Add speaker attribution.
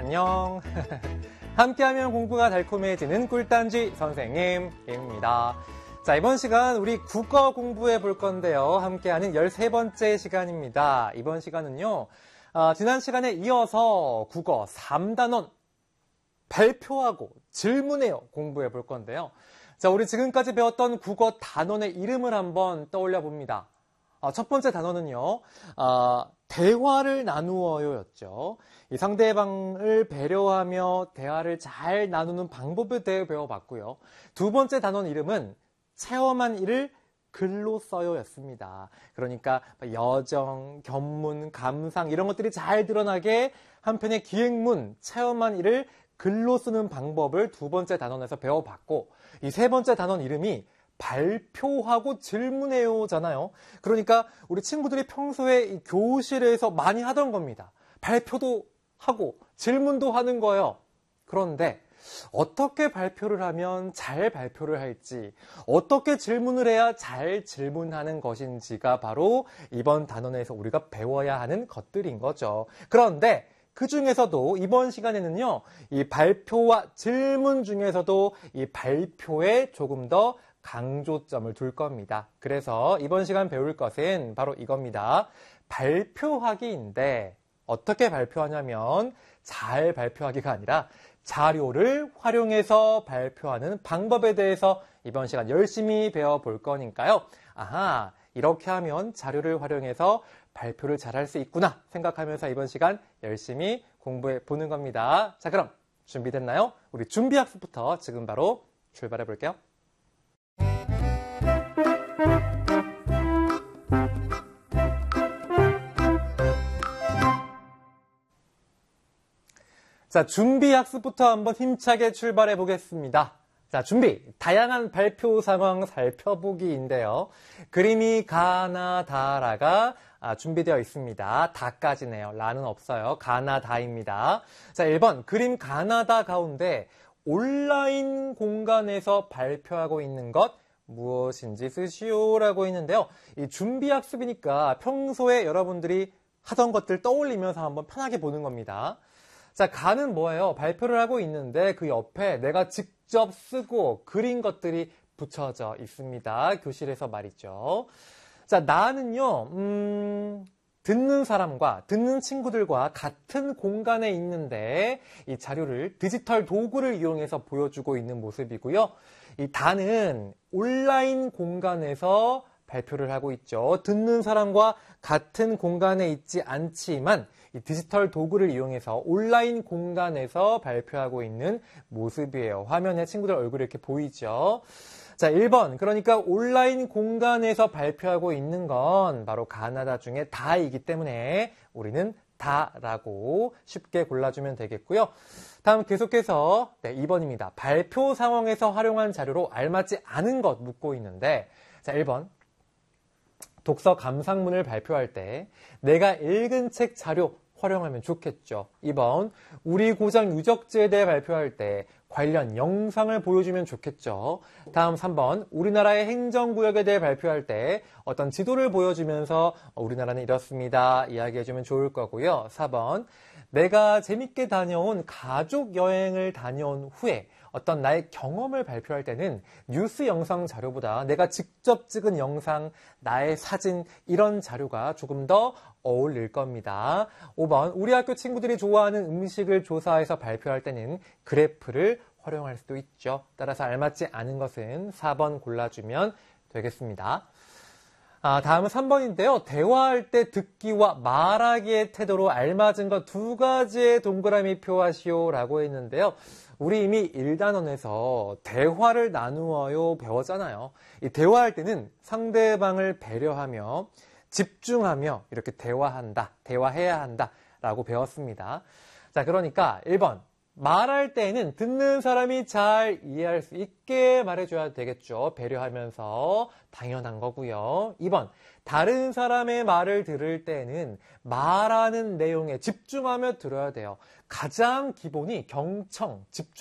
Speaker 1: 안녕. 함께하면 공부가 달콤해지는 꿀단지 선생님 김입니다. 자, 이번 시간 우리 국어 공부해 볼 건데요. 함께하는 13번째 시간입니다. 이번 시간은요. 지난 시간에 이어서 국어 3단원 발표하고 질문해요 공부해 볼 건데요. 자, 우리 지금까지 배웠던 국어 단원의 이름을 한번 떠올려 봅니다. 첫 번째 단어는요, 대화를 나누어요였죠. 이 상대방을 배려하며 대화를 잘 나누는 방법에 대해 배워봤고요. 두 번째 단원 이름은 체험한 일을 글로 써요였습니다. 그러니까 여정, 견문, 감상 이런 것들이 잘 드러나게 한편의 기획문, 체험한 일을 글로 쓰는 방법을 두 번째 단원에서 배워봤고, 이 세 번째 단원 이름이 발표하고 질문해요잖아요. 그러니까 우리 친구들이 평소에 이 교실에서 많이 하던 겁니다. 발표도 하고 질문도 하는 거예요. 그런데 어떻게 발표를 하면 잘 발표를 할지, 어떻게 질문을 해야 잘 질문하는 것인지가 바로 이번 단원에서 우리가 배워야 하는 것들인 거죠. 그런데 그 중에서도 이번 시간에는요, 이 발표와 질문 중에서도 이 발표에 조금 더 강조점을 둘 겁니다. 그래서 이번 시간 배울 것은 바로 이겁니다. 발표하기인데 어떻게 발표하냐면 잘 발표하기가 아니라 자료를 활용해서 발표하는 방법에 대해서 이번 시간 열심히 배워볼 거니까요. 아하, 이렇게 하면 자료를 활용해서 발표를 잘할 수 있구나 생각하면서 이번 시간 열심히 공부해 보는 겁니다. 자, 그럼 준비됐나요? 우리 준비학습부터 지금 바로 출발해 볼게요. 자, 준비학습부터 한번 힘차게 출발해 보겠습니다. 자, 준비! 다양한 발표 상황 살펴보기인데요. 그림이 가나 다라가 준비되어 있습니다. 다까지네요. 라는 없어요. 가나 다입니다. 자, 1번 그림 가나다 가운데 온라인 공간에서 발표하고 있는 것 무엇인지 쓰시오라고 했는데요. 이 준비학습이니까 평소에 여러분들이 하던 것들 떠올리면서 한번 편하게 보는 겁니다. 자, 가는 뭐예요? 발표를 하고 있는데 그 옆에 내가 직접 쓰고 그린 것들이 붙여져 있습니다. 교실에서 말이죠. 자, 나는요, 듣는 사람과, 듣는 친구들과 같은 공간에 있는데 이 자료를 디지털 도구를 이용해서 보여주고 있는 모습이고요. 이 다는 온라인 공간에서 발표를 하고 있죠. 듣는 사람과 같은 공간에 있지 않지만 이 디지털 도구를 이용해서 온라인 공간에서 발표하고 있는 모습이에요. 화면에 친구들 얼굴이 이렇게 보이죠. 자, 1번. 그러니까 온라인 공간에서 발표하고 있는 건 바로 가나다 중에 다이기 때문에 우리는 다라고 쉽게 골라주면 되겠고요. 다음 계속해서 2번입니다. 발표 상황에서 활용한 자료로 알맞지 않은 것 묻고 있는데, 자, 1번. 독서 감상문을 발표할 때 내가 읽은 책 자료 활용하면 좋겠죠. 2번, 우리 고장 유적지에 대해 발표할 때 관련 영상을 보여주면 좋겠죠. 다음 3번, 우리나라의 행정구역에 대해 발표할 때 어떤 지도를 보여주면서 우리나라는 이렇습니다 이야기해주면 좋을 거고요. 4번, 내가 재밌게 다녀온 가족 여행을 다녀온 후에 어떤 나의 경험을 발표할 때는 뉴스 영상 자료보다 내가 직접 찍은 영상, 나의 사진 이런 자료가 조금 더 어울릴 겁니다. 5번, 우리 학교 친구들이 좋아하는 음식을 조사해서 발표할 때는 그래프를 활용할 수도 있죠. 따라서 알맞지 않은 것은 4번 골라주면 되겠습니다. 다음은 3번인데요. 대화할 때 듣기와 말하기의 태도로 알맞은 것 2가지의 동그라미 표하시오 라고 했는데요. 우리 이미 1단원에서 대화를 나누어요 배웠잖아요. 이 대화할 때는 상대방을 배려하며 집중하며 이렇게 대화한다, 대화해야 한다 라고 배웠습니다. 자, 그러니까 1번. 말할 때에는 듣는 사람이 잘 이해할 수 있게 말해줘야 되겠죠. 배려하면서 당연한 거고요. 2번, 다른 사람의 말을 들을 때는 말하는 내용에 집중하며 들어야 돼요. 가장 기본이 경청, 집중.